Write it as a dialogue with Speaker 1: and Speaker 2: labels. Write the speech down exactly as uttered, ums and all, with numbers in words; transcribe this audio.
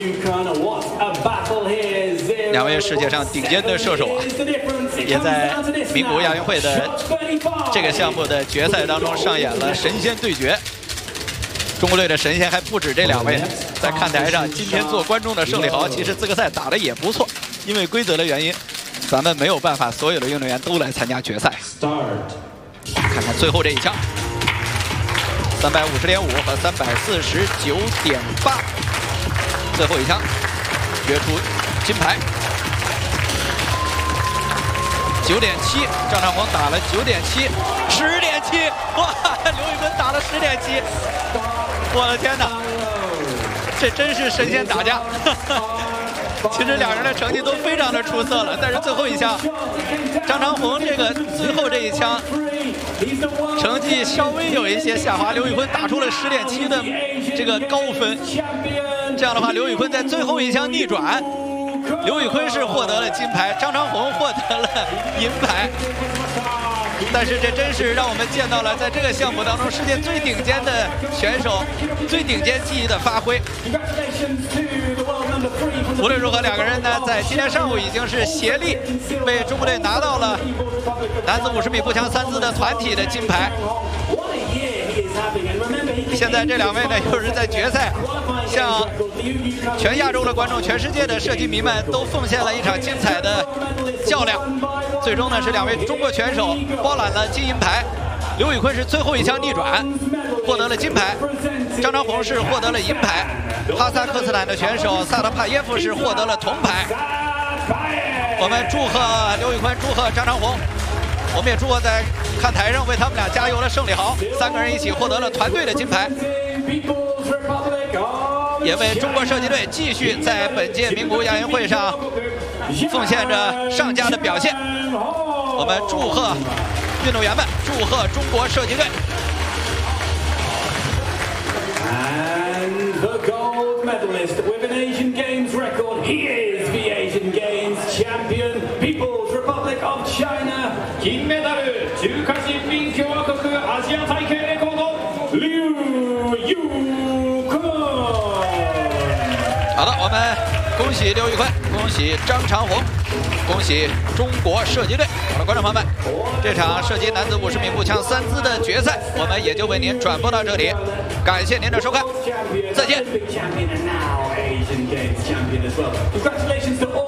Speaker 1: 两位世界上顶尖的射手啊，也在名古屋亚运会的这个项目的决赛当中上演了神仙对决。中国队的神仙还不止这两位呢，在看台上，今天做观众的胜利豪其实资格赛打得也不错，因为规则的原因，咱们没有办法所有的运动员都来参加决赛。看看最后这一枪，三百五十点五和三百四十九点八，最后一枪决出金牌。九点七，张长虹打了九点七，十点七，哇！刘宇坤打了十点七，我的天哪，这真是神仙打架！其实两人的成绩都非常的出色了，但是最后一枪，张长虹这个最后这一枪，成绩稍微有一些下滑。刘宇坤打出了十点七的这个高分，这样的话，刘宇坤在最后一枪逆转。刘宇坤是获得了金牌，张长虹获得了银牌。但是这真是让我们见到了在这个项目当中世界最顶尖的选手，最顶尖技艺的发挥。无论如何，两个人呢在今天上午已经是协力为中国队拿到了男子五十米步枪三姿的团体的金牌。现在这两位呢又是在决赛向全亚洲的观众、全世界的射击迷们都奉献了一场精彩的较量。最终呢是两位中国选手包揽了金银牌。刘宇坤是最后一枪逆转，获得了金牌；张长虹是获得了银牌。哈萨克斯坦的选手萨德帕耶夫是获得了铜牌。我们祝贺刘宇坤，祝贺张长虹。我们也祝贺在看台上为他们俩加油的胜利豪，三个人一起获得了团队的金牌，也为中国射击队继续在本届名古屋亚运会上奉献着上佳的表现。我们祝贺运动员们，祝贺中国射击队。And the gold medalist with an Asian Games record, he is the Asian Games champion, People's Republic of China. 金メダル、中華人民共和国アジア大会レコード、劉宇坤。好的，我们恭喜刘宇坤，恭喜张长虹，恭喜中国射击队。好了，观众朋友们，这场射击男子五十米步枪三姿的决赛，我们也就为您转播到这里，感谢您的收看，再见。